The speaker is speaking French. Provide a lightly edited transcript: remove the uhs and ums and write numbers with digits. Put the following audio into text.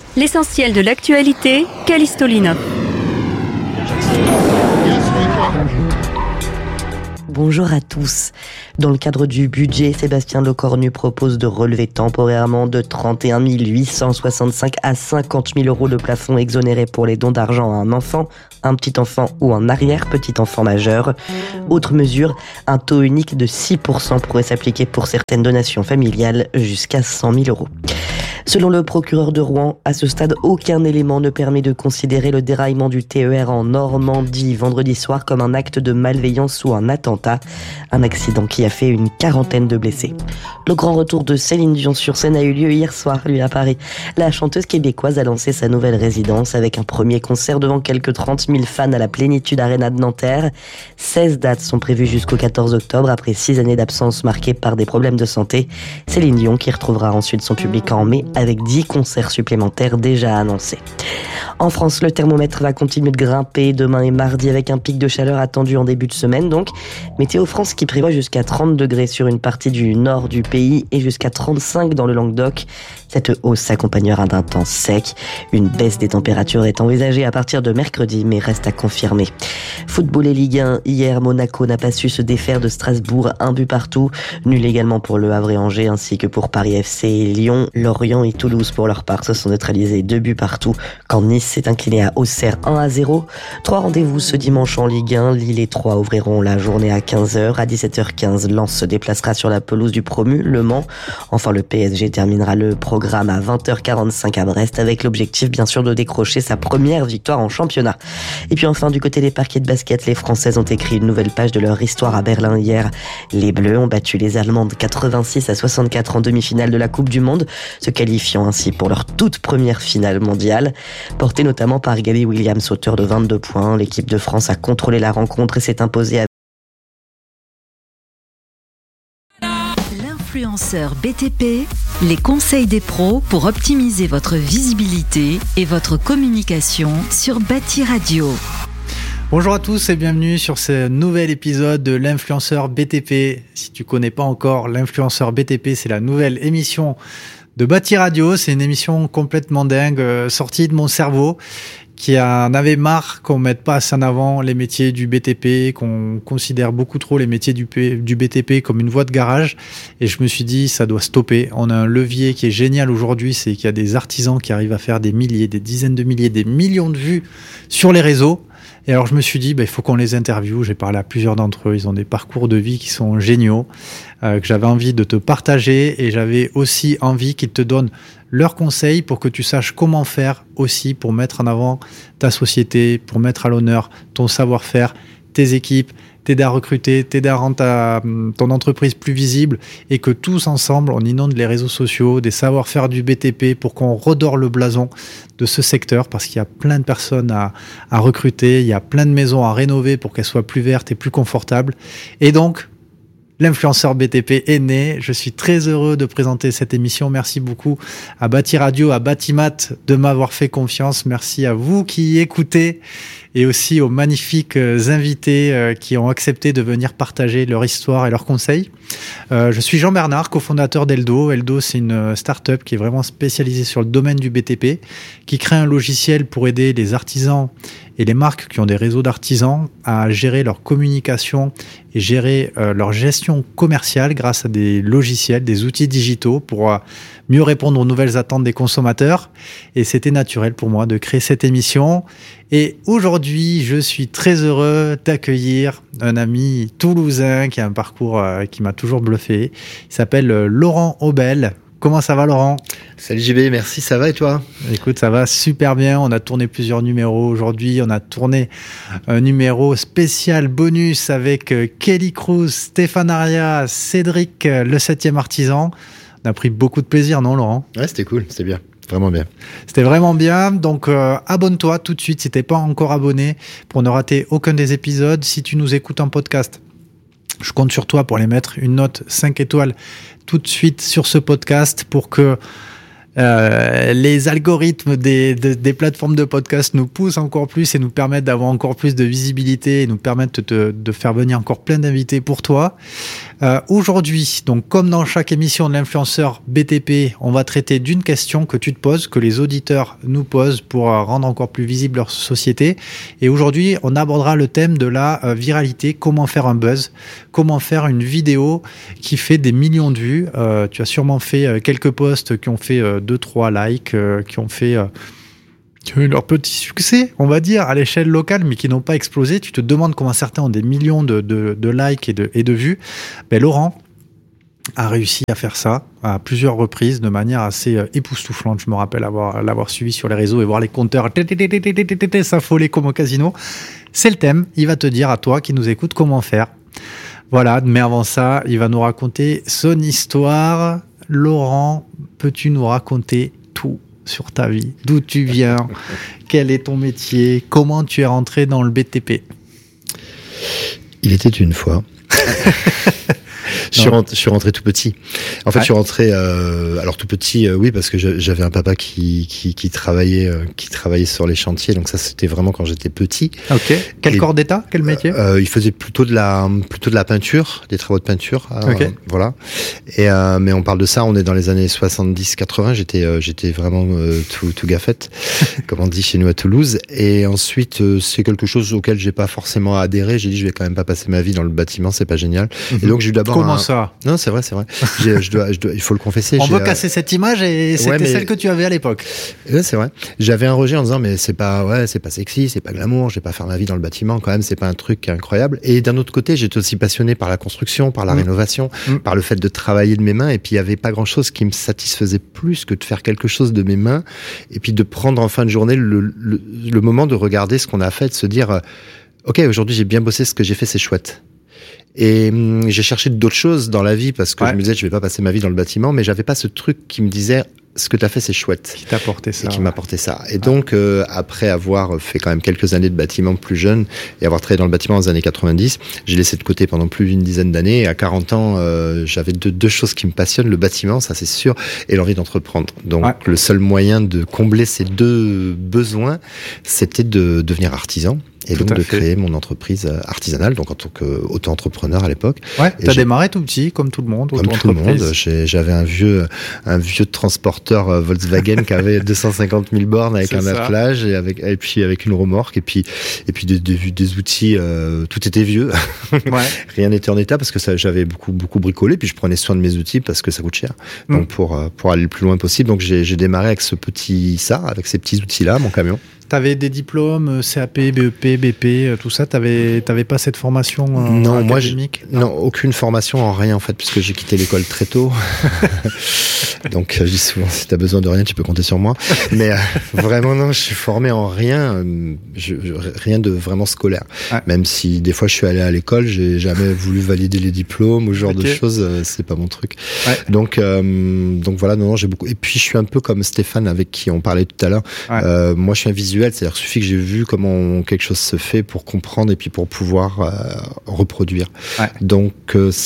L'essentiel de l'actualité, Callisto Linov. Bonjour à tous. Dans le cadre du budget, Sébastien Lecornu propose de relever temporairement de 31 865 à 50 000 euros le plafond exonéré pour les dons d'argent à un enfant, un petit enfant ou un arrière-petit enfant majeur. Autre mesure, un taux unique de 6% pourrait s'appliquer pour certaines donations familiales jusqu'à 100 000 euros. Selon le procureur de Rouen, à ce stade, aucun élément ne permet de considérer le déraillement du TER en Normandie vendredi soir comme un acte de malveillance ou un attentat. Un accident qui a fait une quarantaine de blessés. Le grand retour de Céline Dion sur scène a eu lieu hier soir, lui, à Paris. La chanteuse québécoise a lancé sa nouvelle résidence avec un premier concert devant quelques 30 000 fans à la Plénitude Arena de Nanterre. 16 dates sont prévues jusqu'au 14 octobre après 6 années d'absence marquées par des problèmes de santé. Céline Dion qui retrouvera ensuite son public en mai avec 10 concerts supplémentaires déjà annoncés. En France, le thermomètre va continuer de grimper demain et mardi avec un pic de chaleur attendu en début de semaine. Donc, Météo France qui prévoit jusqu'à 30 degrés sur une partie du nord du pays et jusqu'à 35 dans le Languedoc. Cette hausse s'accompagnera d'un temps sec. Une baisse des températures est envisagée à partir de mercredi, mais reste à confirmer. Football et Ligue 1. Hier, Monaco n'a pas su se défaire de Strasbourg, 1 but partout. Nul également pour Le Havre et Angers, ainsi que pour Paris FC et Lyon. Lorient et Toulouse, pour leur part, se sont neutralisés 2 buts partout, quand Nice s'est incliné à Auxerre 1-0. 3 rendez-vous ce dimanche en Ligue 1. Lille et Troyes ouvriront la journée à 15h. À 17h15, Lens se déplacera sur la pelouse du promu, Le Mans. Enfin, le PSG terminera le programme à 20h45 à Brest, avec l'objectif bien sûr de décrocher sa première victoire en championnat. Et puis enfin, du côté des parquets de basket, les Françaises ont écrit une nouvelle page de leur histoire à Berlin hier. Les Bleus ont battu les Allemandes 86-64 en demi-finale de la Coupe du Monde, se qualifiant ainsi pour leur toute première finale mondiale. Portée notamment par Gabby Williams, auteur de 22 points, l'équipe de France a contrôlé la rencontre et s'est imposée à L'influenceur BTP, les conseils des pros pour optimiser votre visibilité et votre communication sur Bâti Radio. Bonjour à tous et bienvenue sur ce nouvel épisode de l'influenceur BTP. Si tu connais pas encore l'influenceur BTP, c'est la nouvelle émission de Bâti Radio. C'est une émission complètement dingue, sortie de mon cerveau, qui en avait marre qu'on mette pas assez en avant les métiers du BTP, qu'on considère beaucoup trop les métiers du BTP comme une voie de garage. Et je me suis dit, ça doit stopper. On a un levier qui est génial aujourd'hui, c'est qu'il y a des artisans qui arrivent à faire des milliers, des dizaines de milliers, des millions de vues sur les réseaux. Et alors je me suis dit, il faut qu'on les interviewe. J'ai parlé à plusieurs d'entre eux. Ils ont des parcours de vie qui sont géniaux, que j'avais envie de te partager. Et j'avais aussi envie qu'ils te donnent leurs conseils pour que tu saches comment faire aussi pour mettre en avant ta société, pour mettre à l'honneur ton savoir-faire, tes équipes, t'aider à recruter, t'aider à rendre ton entreprise plus visible et que tous ensemble, on inonde les réseaux sociaux, des savoir-faire du BTP pour qu'on redore le blason de ce secteur parce qu'il y a plein de personnes à recruter, il y a plein de maisons à rénover pour qu'elles soient plus vertes et plus confortables. Et donc, l'influenceur BTP est né. Je suis très heureux de présenter cette émission. Merci beaucoup à Bâti Radio, à Bâtimat de m'avoir fait confiance. Merci à vous qui écoutez et aussi aux magnifiques invités qui ont accepté de venir partager leur histoire et leurs conseils. Je suis Jean Bernard, cofondateur d'Eldo. Eldo, c'est une start-up qui est vraiment spécialisée sur le domaine du BTP, qui crée un logiciel pour aider les artisans et les marques qui ont des réseaux d'artisans à gérer leur communication et gérer leur gestion commerciale grâce à des logiciels, des outils digitaux pour mieux répondre aux nouvelles attentes des consommateurs. Et c'était naturel pour moi de créer cette émission. Et aujourd'hui, je suis très heureux d'accueillir un ami toulousain qui a un parcours qui m'a toujours bluffé. Il s'appelle Laurent Aubel. Comment ça va, Laurent ? Salut JB, merci, ça va et toi ? Écoute, ça va super bien. On a tourné plusieurs numéros aujourd'hui. On a tourné un numéro spécial bonus avec Kelly Cruz, Stéphane Aria, Cédric, le 7e artisan. On a pris beaucoup de plaisir, non, Laurent ? Ouais, c'était cool, c'était bien. Vraiment bien. C'était vraiment bien. Donc, abonne-toi tout de suite si t'es pas encore abonné pour ne rater aucun des épisodes. Si tu nous écoutes en podcast, je compte sur toi pour les mettre une note 5 étoiles tout de suite sur ce podcast pour que les algorithmes des plateformes de podcast nous poussent encore plus et nous permettent d'avoir encore plus de visibilité et nous permettent de faire venir encore plein d'invités pour toi. Aujourd'hui, donc comme dans chaque émission de l'influenceur BTP, on va traiter d'une question que tu te poses, que les auditeurs nous posent pour rendre encore plus visible leur société. Et aujourd'hui, on abordera le thème de la viralité, comment faire un buzz, comment faire une vidéo qui fait des millions de vues. Tu as sûrement fait quelques posts qui ont fait 2-3 likes, qui ont fait leur petit succès, on va dire, à l'échelle locale, mais qui n'ont pas explosé. Tu te demandes comment certains ont des millions de likes et de vues. Ben, Laurent a réussi à faire ça à plusieurs reprises de manière assez époustouflante. Je me rappelle l'avoir suivi sur les réseaux et voir les compteurs s'affoler comme au casino. C'est le thème. Il va te dire à toi qui nous écoute comment faire. Voilà, mais avant ça, il va nous raconter son histoire. Laurent, peux-tu nous raconter tout sur ta vie, d'où tu viens, quel est ton métier, comment tu es rentré dans le BTP? Il était une fois. Je suis rentré tout petit. En fait, je suis rentré alors tout petit, oui, parce que j'avais un papa qui travaillait sur les chantiers. Donc ça, c'était vraiment quand j'étais petit. Ok. Quel corps d'état, quel métier? Il faisait plutôt de la peinture, des travaux de peinture. Ok. Voilà. Et mais on parle de ça, on est dans les années 70-80. J'étais vraiment tout gaffette, comme on dit chez nous à Toulouse. Et ensuite, c'est quelque chose auquel j'ai pas forcément adhéré. J'ai dit, je vais quand même pas passer ma vie dans le bâtiment, c'est pas génial. Et donc j'ai eu d'abord Comment ça? Non, c'est vrai. Il faut le confesser. On veut casser cette image et c'était celle que tu avais à l'époque. Ouais, c'est vrai. J'avais un rejet en disant, mais c'est pas sexy, c'est pas glamour, je vais pas faire ma vie dans le bâtiment quand même, c'est pas un truc incroyable. Et d'un autre côté, j'étais aussi passionné par la construction, par la rénovation, par le fait de travailler de mes mains. Et puis il y avait pas grand chose qui me satisfaisait plus que de faire quelque chose de mes mains. Et puis de prendre en fin de journée le moment de regarder ce qu'on a fait, de se dire, ok, aujourd'hui j'ai bien bossé, ce que j'ai fait c'est chouette. Et j'ai cherché d'autres choses dans la vie parce que je me disais je vais pas passer ma vie dans le bâtiment, mais j'avais pas ce truc qui me disait ce que t'as fait c'est chouette. Qui t'a apporté ça. Et qui m'a apporté ça. Et donc après avoir fait quand même quelques années de bâtiment plus jeune et avoir travaillé dans le bâtiment dans les années 90, j'ai laissé de côté pendant plus d'une dizaine d'années. Et à 40 ans, j'avais deux choses qui me passionnent, le bâtiment, ça c'est sûr, et l'envie d'entreprendre. Donc le seul moyen de combler ces deux besoins, c'était de devenir artisan. Et donc de créer mon entreprise artisanale, donc en tant qu'auto-entrepreneur à l'époque. Ouais, t'as démarré tout petit, comme tout le monde. Comme tout le monde, j'avais un vieux transporteur Volkswagen qui avait 250 000 bornes avec un attelage et puis avec une remorque et puis des outils. Tout était vieux, rien n'était en état parce que j'avais beaucoup bricolé. Puis je prenais soin de mes outils parce que ça coûte cher. Donc pour aller le plus loin possible, donc j'ai démarré avec ces petits outils-là, mon camion. T'avais des diplômes CAP, BEP, BP, tout ça. T'avais pas cette formation académique? Non, aucune formation en rien en fait, puisque j'ai quitté l'école très tôt. Donc je dis souvent, si t'as besoin de rien, tu peux compter sur moi. Mais vraiment non, je suis formé en rien, rien de vraiment scolaire. Ouais. Même si des fois je suis allé à l'école, j'ai jamais voulu valider les diplômes ou ce genre de choses. C'est pas mon truc. Ouais. Donc voilà, non, j'ai beaucoup. Et puis je suis un peu comme Stéphane avec qui on parlait tout à l'heure. Ouais. Moi, je suis un visuel. C'est-à-dire qu'il suffit que j'ai vu comment quelque chose se fait pour comprendre et puis pour pouvoir reproduire. Ouais. Donc